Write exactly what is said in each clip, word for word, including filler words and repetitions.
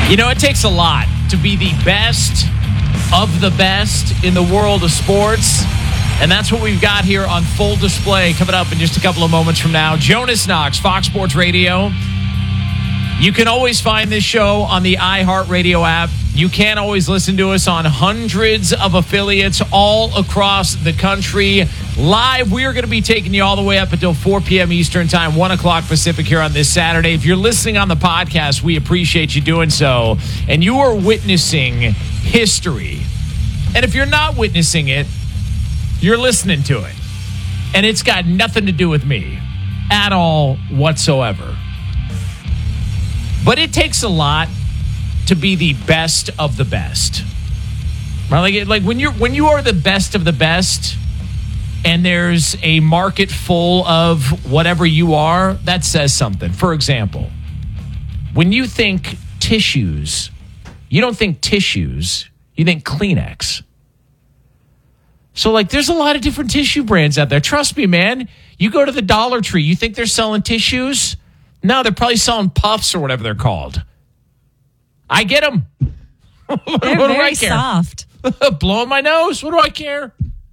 You know, it takes a lot to be the best of the best in the world of sports. And that's what we've got here on full display coming up in just a couple of moments from now. Jonas Knox, Fox Sports Radio. You can always find this show on the iHeartRadio app. You can always listen to us on hundreds of affiliates all across the country. Live, we are going to be taking you all the way up until four p.m. Eastern Time, one o'clock Pacific here on this Saturday. If you're listening on the podcast, we appreciate you doing so. And you are witnessing history. And if you're not witnessing it, you're listening to it. And it's got nothing to do with me at all whatsoever. But it takes a lot to be the best of the best. Right? Like, like when you're when you are the best of the best, and there's a market full of whatever you are, that says something. For example, when you think tissues, you don't think tissues, you think Kleenex. So, like, there's a lot of different tissue brands out there. Trust me, man. You go to the Dollar Tree, you think they're selling tissues? No, they're probably selling puffs or whatever they're called. I get them. They're what very do I care? soft. Blowing my nose. What do I care?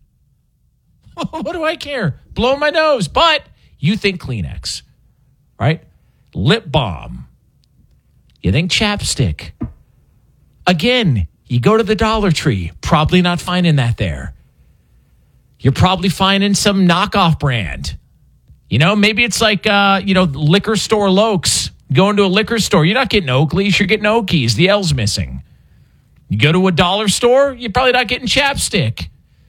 What do I care? Blowing my nose. But you think Kleenex, right? Lip balm. You think chapstick. Again, you go to the Dollar Tree. Probably not finding that there. You're probably finding some knockoff brand. You know, maybe it's like, uh, you know, liquor store Lokes. Going to a liquor store, you're not getting Oakleys, you're getting Okies. The L's missing. You go to a dollar store, you're probably not getting chapstick.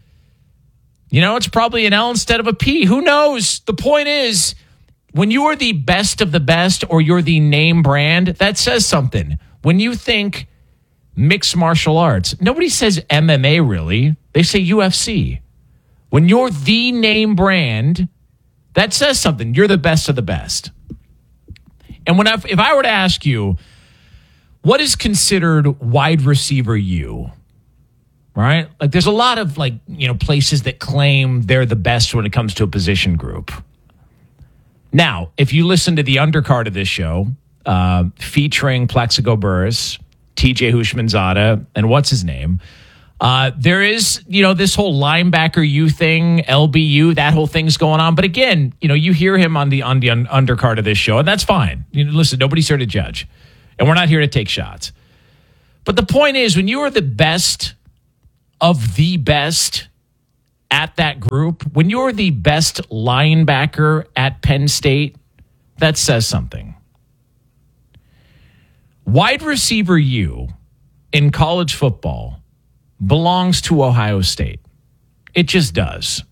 You know, it's probably an L instead of a P. Who knows? The point is, when you are the best of the best or you're the name brand, that says something. When you think mixed martial arts, nobody says M M A really. They say U F C. When you're the name brand, that says something. You're the best of the best. And when I, if I were to ask you, what is considered wide receiver U? Right? Like, there's a lot of, like, you know, places that claim they're the best when it comes to a position group. Now, if you listen to the undercard of this show, uh, featuring Plexico Burris, T J Houshmandzadeh, and what's his name, uh, there is, you know, this whole linebacker U thing, L B U, that whole thing's going on. But again, you know, you hear him on the on the un- undercard of this show, and that's fine. You know, listen, nobody's here to judge, and we're not here to take shots. But the point is, when you are the best of the best at that group, when you're the best linebacker at Penn State, that says something. Wide receiver U in college football belongs to Ohio State. It just does.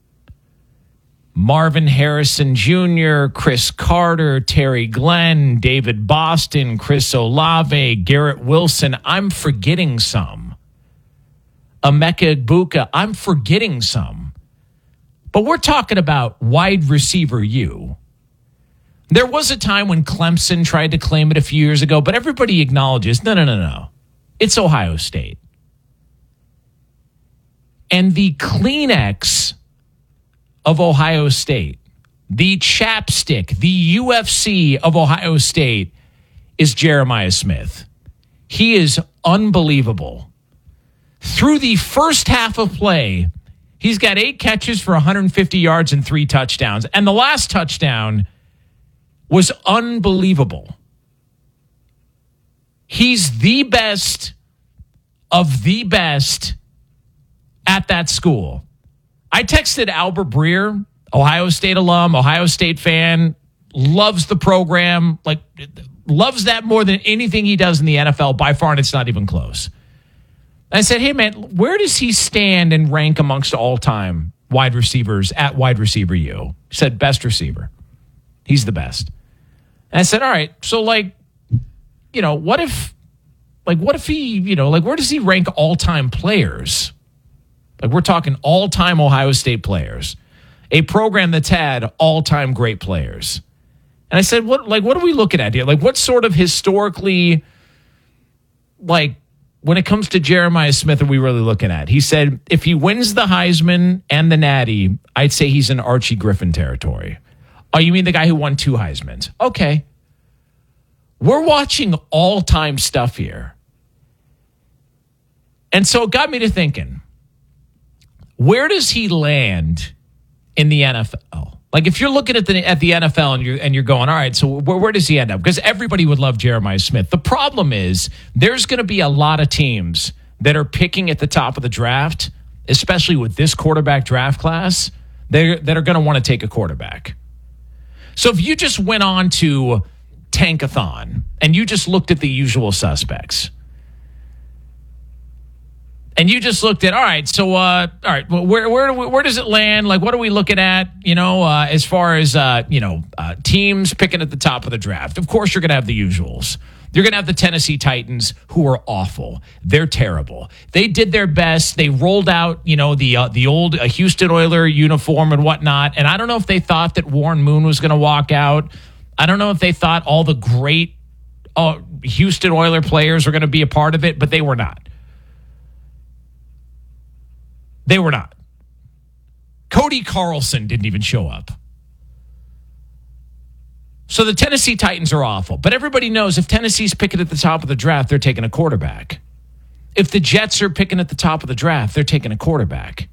Marvin Harrison Junior, Chris Carter, Terry Glenn, David Boston, Chris Olave, Garrett Wilson. I'm forgetting some. Emeka Egbuka. I'm forgetting some. But we're talking about wide receiver U. There was a time when Clemson tried to claim it a few years ago, but everybody acknowledges, no, no, no, no. It's Ohio State. And the Kleenex of Ohio State, the chapstick, the U F C of Ohio State is Jeremiah Smith. He is unbelievable. Through the first half of play, he's got eight catches for one hundred fifty yards and three touchdowns. And the last touchdown was unbelievable. He's the best of the best at that school. I texted Albert Breer, Ohio State alum, Ohio State fan, loves the program, like loves that more than anything he does in the N F L by far, and it's not even close. I said, hey, man, where does he stand and rank amongst all-time wide receivers at wide receiver U? He said, best receiver. He's the best. And I said, all right, so, like, you know, what if, like, what if he, you know, like, where does he rank all-time players? Like, we're talking all-time Ohio State players, a program that's had all-time great players. And I said, what, like, what are we looking at here? Like, what sort of historically, like, when it comes to Jeremiah Smith, are we really looking at? He said, if he wins the Heisman and the Natty, I'd say he's in Archie Griffin territory. Oh, you mean the guy who won two Heismans? Okay. We're watching all-time stuff here. And so it got me to thinking, where does he land in the N F L? Like, if you're looking at the at the N F L and you're, and you're going, all right, so where, where does he end up? Because everybody would love Jeremiah Smith. The problem is there's going to be a lot of teams that are picking at the top of the draft, especially with this quarterback draft class, that are going to want to take a quarterback. So if you just went on to Tankathon and you just looked at the usual suspects, and you just looked at, all right, so, uh, all right, well, where where where does it land? Like, what are we looking at, you know, uh, as far as, uh, you know, uh, teams picking at the top of the draft? Of course, you're going to have the usuals. You're going to have the Tennessee Titans, who are awful. They're terrible. They did their best. They rolled out, you know, the uh, the old uh, Houston Oiler uniform and whatnot. And I don't know if they thought that Warren Moon was going to walk out. I don't know if they thought all the great uh, Houston Oiler players were going to be a part of it, but they were not. They were not. Cody Carlson didn't even show up. So the Tennessee Titans are awful. But everybody knows if Tennessee's picking at the top of the draft, they're taking a quarterback. If the Jets are picking at the top of the draft, they're taking a quarterback.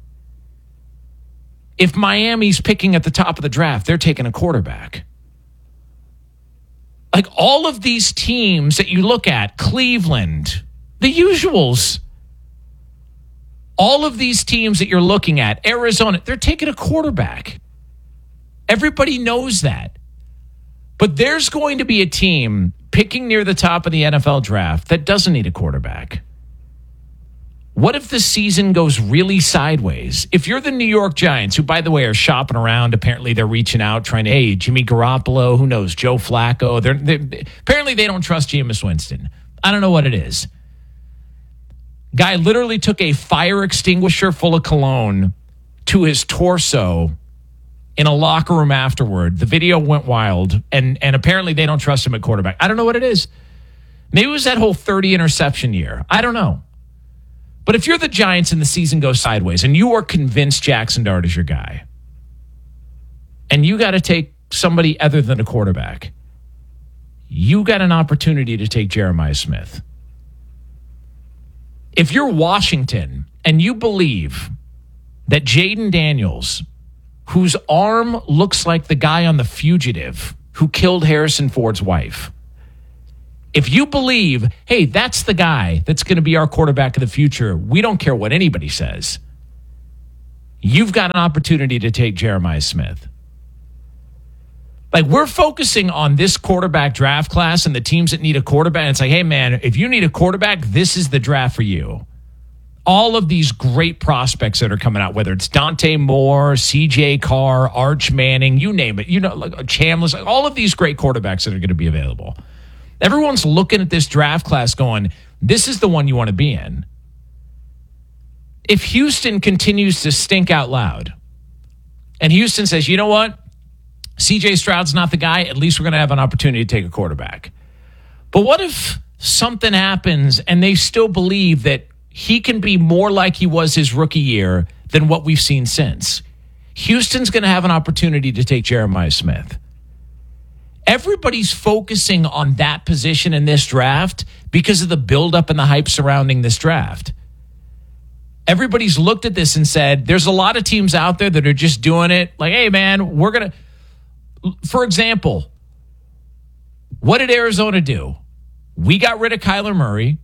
If Miami's picking at the top of the draft, they're taking a quarterback. Like, all of these teams that you look at, Cleveland, the usuals, all of these teams that you're looking at, Arizona, they're taking a quarterback. Everybody knows that. But there's going to be a team picking near the top of the N F L draft that doesn't need a quarterback. What if the season goes really sideways? If you're the New York Giants, who, by the way, are shopping around, apparently they're reaching out, trying to, hey, Jimmy Garoppolo, who knows, Joe Flacco. They're, they're, apparently they don't trust Jameis Winston. I don't know what it is. Guy literally took a fire extinguisher full of cologne to his torso in a locker room afterward. The video went wild, and, and apparently they don't trust him at quarterback. I don't know what it is. Maybe it was that whole thirty interception year. I don't know. But if you're the Giants and the season goes sideways and you are convinced Jackson Dart is your guy, and you got to take somebody other than a quarterback, you got an opportunity to take Jeremiah Smith. If you're Washington and you believe that Jaden Daniels, whose arm looks like the guy on The Fugitive who killed Harrison Ford's wife, if you believe, hey, that's the guy that's going to be our quarterback of the future, we don't care what anybody says, you've got an opportunity to take Jeremiah Smith. Like, we're focusing on this quarterback draft class and the teams that need a quarterback. And it's like, hey, man, if you need a quarterback, this is the draft for you. All of these great prospects that are coming out, whether it's Dante Moore, C J Carr, Arch Manning, you name it, you know, like Chambliss, like all of these great quarterbacks that are going to be available. Everyone's looking at this draft class going, this is the one you want to be in. If Houston continues to stink out loud and Houston says, you know what? C J Stroud's not the guy, at least we're going to have an opportunity to take a quarterback. But what if something happens and they still believe that he can be more like he was his rookie year than what we've seen since? Houston's going to have an opportunity to take Jeremiah Smith. Everybody's focusing on that position in this draft because of the buildup and the hype surrounding this draft. Everybody's looked at this and said, there's a lot of teams out there that are just doing it like, hey, man, we're going to... For example, what did Arizona do? We got rid of Kyler Murray.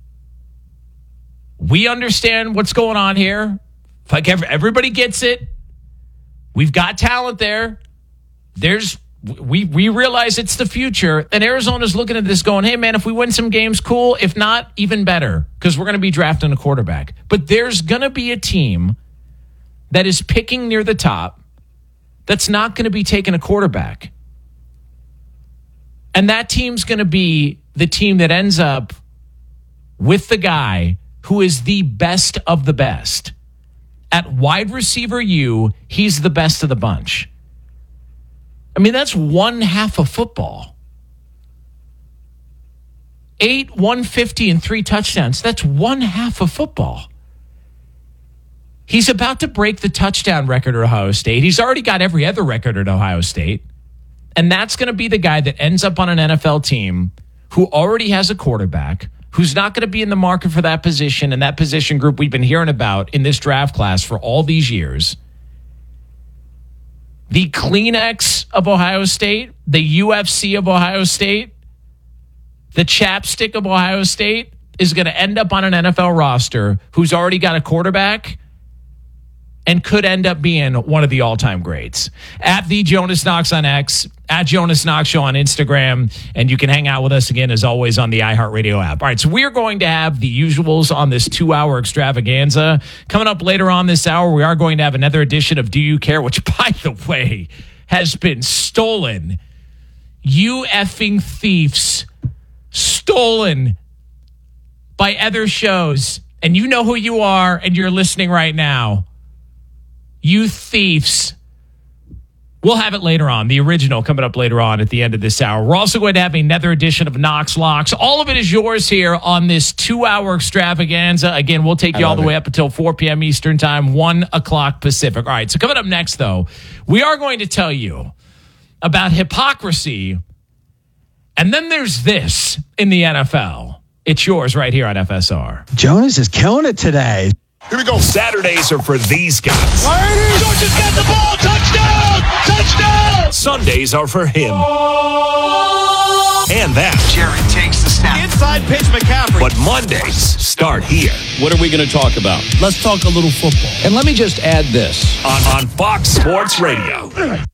We understand what's going on here. Like, everybody gets it. We've got talent there. There's we we realize it's the future. And Arizona's looking at this going, hey, man, if we win some games, cool. If not, even better, because we're going to be drafting a quarterback. But there's going to be a team that is picking near the top that's not going to be taking a quarterback. And that team's going to be the team that ends up with the guy who is the best of the best. At wide receiver U, he's the best of the bunch. I mean, that's one half of football. Eight, one fifty, and three touchdowns. That's one half of football. He's about to break the touchdown record at Ohio State. He's already got every other record at Ohio State. And that's going to be the guy that ends up on an N F L team who already has a quarterback, who's not going to be in the market for that position and that position group we've been hearing about in this draft class for all these years. The Kleenex of Ohio State, the U F C of Ohio State, the chapstick of Ohio State is going to end up on an N F L roster who's already got a quarterback and could end up being one of the all-time greats. At the Jonas Knox on X, at Jonas Knox Show on Instagram, and you can hang out with us again, as always, on the iHeartRadio app. All right, so we're going to have the usuals on this two-hour extravaganza. Coming up later on this hour, we are going to have another edition of Do You Care, which, by the way, has been stolen. You effing thieves. Stolen by other shows. And you know who you are, and you're listening right now. You thieves. We'll have it later on. The original coming up later on at the end of this hour. We're also going to have another edition of Knox Locks. All of it is yours here on this two-hour extravaganza. Again, we'll take you all the it. way up until four p.m. Eastern Time, one o'clock Pacific. All right, so coming up next, though, we are going to tell you about hypocrisy. And then there's this in the N F L. It's yours right here on F S R. Jonas is killing it today. Here we go. Saturdays are for these guys. Georgia's got the ball. Touchdown! Touchdown! Sundays are for him. And that. Jared takes the snap. Inside pitch, McCaffrey. But Mondays start here. What are we going to talk about? Let's talk a little football. And let me just add this. On, on Fox Sports Radio.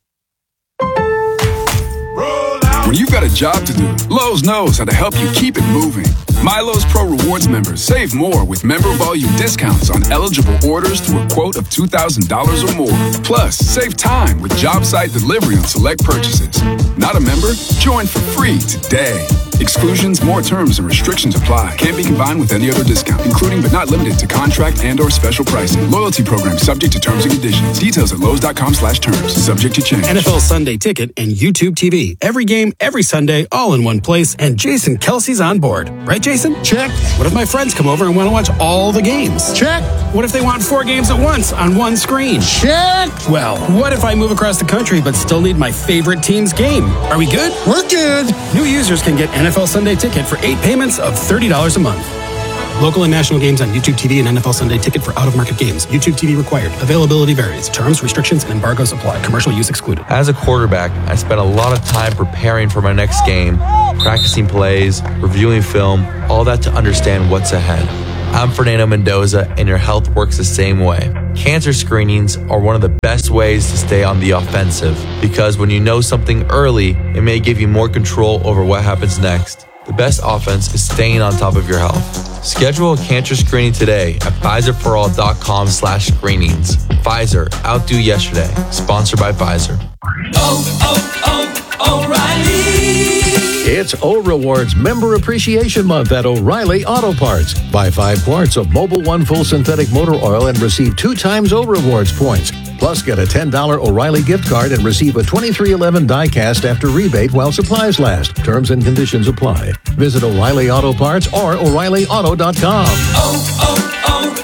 When you've got a job to do, Lowe's knows how to help you keep it moving. Milo's Pro Rewards members save more with member volume discounts on eligible orders through a quote of two thousand dollars or more. Plus, save time with job site delivery on select purchases. Not a member? Join for free today. Exclusions, more terms, and restrictions apply. Can't be combined with any other discount, including but not limited to contract and or special pricing. Loyalty program subject to terms and conditions. Details at Lowe's.com slash terms. Subject to change. N F L Sunday Ticket and YouTube T V. Every game, every Sunday, all in one place. And Jason Kelsey's on board. Right, Jason? Check. What if my friends come over and want to watch all the games? Check. What if they want four games at once on one screen? Check. Well, what if I move across the country but still need my favorite team's game? Are we good? We're good. New users can get N F L Sunday Ticket for eight payments of thirty dollars a month. Local and national games on YouTube T V and N F L Sunday Ticket for out-of-market games. YouTube T V required. Availability varies. Terms, restrictions, and embargoes apply. Commercial use excluded. As a quarterback, I spent a lot of time preparing for my next game, practicing plays, reviewing film, all that to understand what's ahead. I'm Fernando Mendoza, and your health works the same way. Cancer screenings are one of the best ways to stay on the offensive because when you know something early, it may give you more control over what happens next. The best offense is staying on top of your health. Schedule a cancer screening today at Pfizerforall.com slash screenings. Pfizer, outdo yesterday. Sponsored by Pfizer. Oh, oh, oh, O'Reilly. It's O Rewards Member Appreciation Month at O'Reilly Auto Parts. Buy five quarts of Mobil One Full Synthetic Motor Oil and receive two times O Rewards points. Plus, get a ten dollars O'Reilly gift card and receive a twenty-three eleven die-cast after rebate while supplies last. Terms and conditions apply. Visit O'Reilly Auto Parts or O'Reilly Auto dot com. Oh,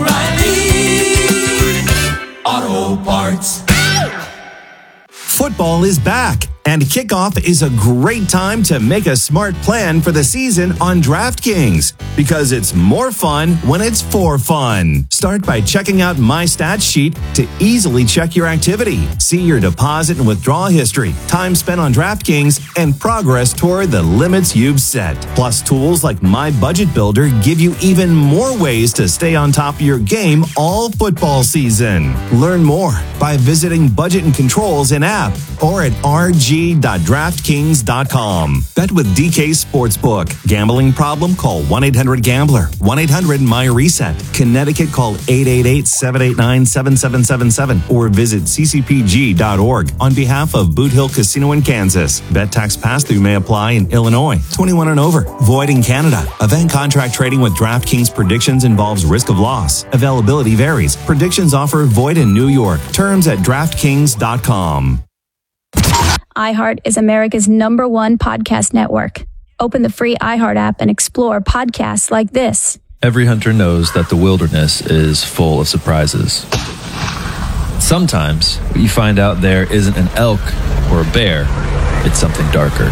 oh, oh, O'Reilly Auto Parts. Football is back, and kickoff is a great time to make a smart plan for the season on DraftKings, because it's more fun when it's for fun. Start by checking out My Stats Sheet to easily check your activity, see your deposit and withdrawal history, time spent on DraftKings, and progress toward the limits you've set. Plus, tools like My Budget Builder give you even more ways to stay on top of your game all football season. Learn more by visiting Budget and Controls in app or at r g dot draftkings dot com. Bet with D K Sportsbook. Gambling problem? Call one eight hundred gambler. one eight hundred M Y reset. Connecticut, call eight eight eight, seven eight nine, seven seven seven seven or visit c c p g dot org on behalf of Boot Hill Casino in Kansas. Bet tax pass-through may apply in Illinois. twenty-one and over. Void in Canada. Event contract trading with DraftKings predictions involves risk of loss. Availability varies. Predictions offer void in New York. Terms at draftkings dot com. iHeart is America's number one podcast network. Open the free iHeart app and explore podcasts like this. Every hunter knows that the wilderness is full of surprises. sometimes what you find out there isn't an elk or a bear, it's something darker.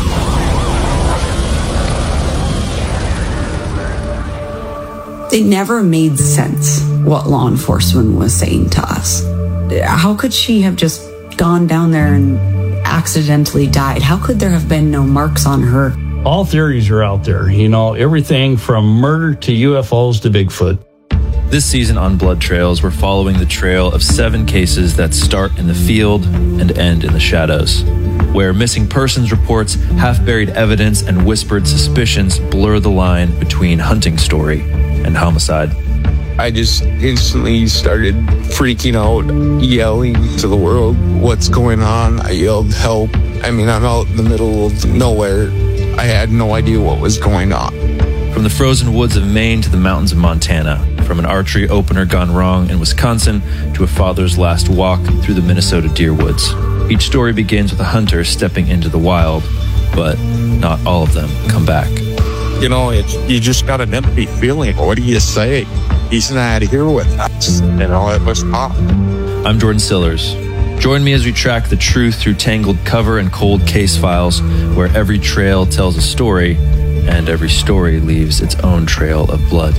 It never made sense what law enforcement was saying to us. How could she have just gone down there and accidentally died? How could there have been no marks on her? All theories are out there, you know, everything from murder to U F Os to Bigfoot. This season on Blood Trails, we're following the trail of seven cases that start in the field and end in the shadows, where missing persons reports, half-buried evidence, and whispered suspicions blur the line between hunting story and homicide. I just instantly started freaking out, yelling to the world, what's going on? I yelled, help. I mean, I'm out in the middle of nowhere. I had no idea what was going on. From the frozen woods of Maine to the mountains of Montana, from an archery opener gone wrong in Wisconsin to a father's last walk through the Minnesota deer woods. Each story begins with a hunter stepping into the wild, but not all of them come back. You know, it's, you just got an empty feeling. What do you say? He's not here with us. You know, it was tough. I'm Jordan Sillers. Join me as we track the truth through tangled cover and cold case files, where every trail tells a story and every story leaves its own trail of blood.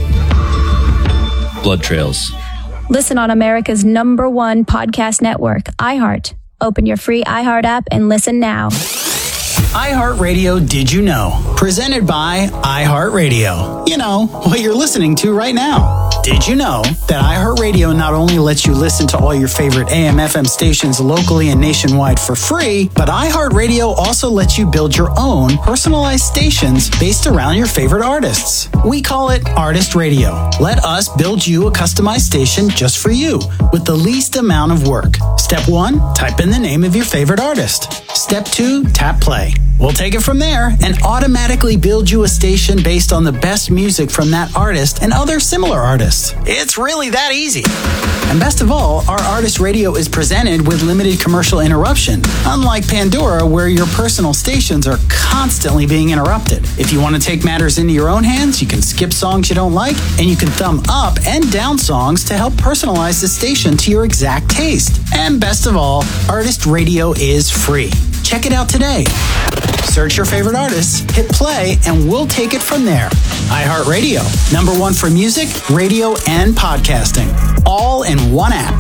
Blood Trails. Listen on America's number one podcast network, iHeart. Open your free iHeart app and listen now. iHeartRadio Did You Know? Presented by iHeartRadio. You know, what you're listening to right now. Did you know that iHeartRadio not only lets you listen to all your favorite A M F M stations locally and nationwide for free, but iHeartRadio also lets you build your own personalized stations based around your favorite artists. We call it Artist Radio. Let us build you a customized station just for you with the least amount of work. Step one, type in the name of your favorite artist. Step two, tap play. We'll take it from there and automatically build you a station based on the best music from that artist and other similar artists. It's really that easy. And best of all, our Artist Radio is presented with limited commercial interruption, unlike Pandora, where your personal stations are constantly being interrupted. If you want to take matters into your own hands, you can skip songs you don't like, and you can thumb up and down songs to help personalize the station to your exact taste. And best of all, Artist Radio is free. Check it out today. Search your favorite artists, hit play, and we'll take it from there. iHeartRadio, number one for music, radio, and podcasting. All in one app.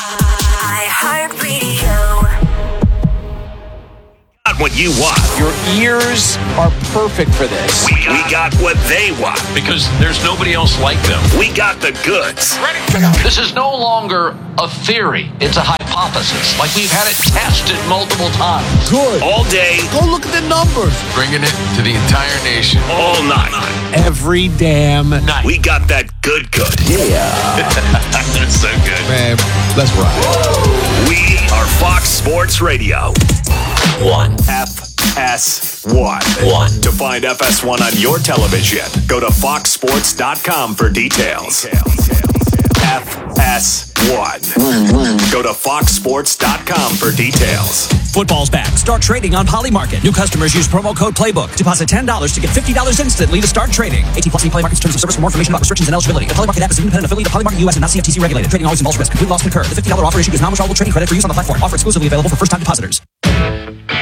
iHeartRadio. Got what you want. Your ears are perfect for this. We got, we got what they want. Because there's nobody else like them. We got the goods. Ready to go. This is no longer a theory. It's a hypothesis. Like we've had it tested multiple times. Good. All day. Go look at the numbers. Bringing it to the entire nation. All night. Every damn night. We got that good good. Yeah. That's so good. Man, let's ride. We are Fox Sports Radio. One. F S one. One. To find F S one on your television, go to fox sports dot com for details. F S one. Go to fox sports dot com for details. Football's back. Start trading on Polymarket. New customers use promo code PLAYBOOK. Deposit ten dollars to get fifty dollars instantly to start trading. eighteen plus Polymarket's terms of service for more information about restrictions and eligibility. The Polymarket app is an independent affiliate of Polymarket U S and not C F T C regulated. Trading always involves risk. Complete loss concurred. The fifty dollars offer issued is non-withdrawable trading credit for use on the platform. Offer exclusively available for first-time depositors.